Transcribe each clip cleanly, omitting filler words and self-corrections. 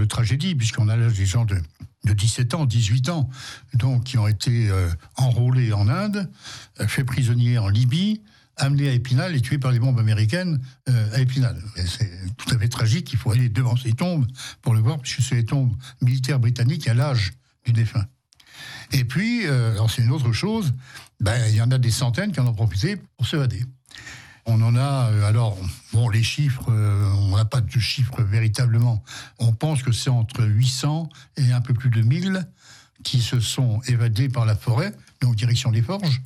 tragédie, puisqu'on a là des gens de 17 ans, 18 ans, donc qui ont été enrôlés en Inde, faits prisonniers en Libye, amenés à Épinal et tués par les bombes américaines à Épinal. Et c'est tout à fait tragique, il faut aller devant ces tombes pour le voir, puisque c'est les tombes militaires britanniques à l'âge du défunt. Et puis, alors c'est une autre chose, il y en a des centaines qui en ont profité pour s'évader. On en a, les chiffres, on n'a pas de chiffres véritablement. On pense que c'est entre 800 et un peu plus de 1000 qui se sont évadés par la forêt, donc direction des Forges.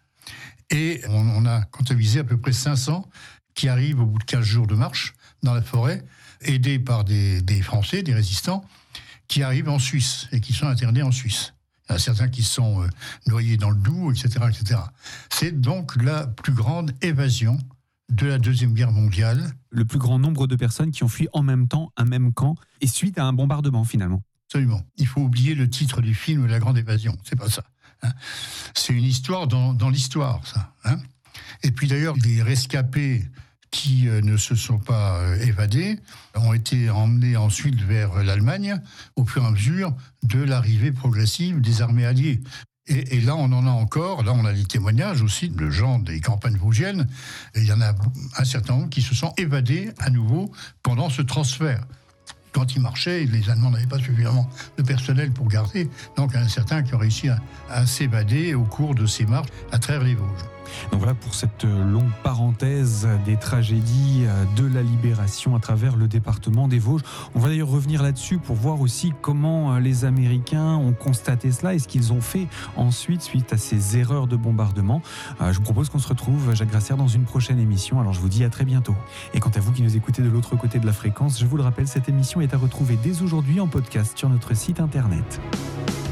Et on a comptabilisé à peu près 500 qui arrivent au bout de 15 jours de marche dans la forêt, aidés par des Français, des résistants, qui arrivent en Suisse et qui sont internés en Suisse. Il y en a certains qui sont noyés dans le Doubs, etc., etc. C'est donc la plus grande évasion de la Deuxième Guerre mondiale. Le plus grand nombre de personnes qui ont fui en même temps un même camp et suite à un bombardement, finalement. Absolument. Il faut oublier le titre du film « La Grande Évasion ». C'est pas ça. C'est une histoire dans l'histoire, ça. Et puis d'ailleurs, les rescapés qui ne se sont pas évadés ont été emmenés ensuite vers l'Allemagne au fur et à mesure de l'arrivée progressive des armées alliées. Et là, on en a encore, là on a des témoignages aussi de gens des campagnes vosgiennes, et il y en a un certain nombre qui se sont évadés à nouveau pendant ce transfert. Quand ils marchaient, les Allemands n'avaient pas suffisamment de personnel pour garder, donc il y en a certains qui ont réussi à s'évader au cours de ces marches à travers les Vosges. Donc voilà pour cette longue parenthèse des tragédies de la libération à travers le département des Vosges. On va d'ailleurs revenir là-dessus pour voir aussi comment les Américains ont constaté cela et ce qu'ils ont fait ensuite suite à ces erreurs de bombardement. Je vous propose qu'on se retrouve, Jacques Grassière, dans une prochaine émission. Alors je vous dis à très bientôt. Et quant à vous qui nous écoutez de l'autre côté de la fréquence, je vous le rappelle, cette émission est à retrouver dès aujourd'hui en podcast sur notre site internet.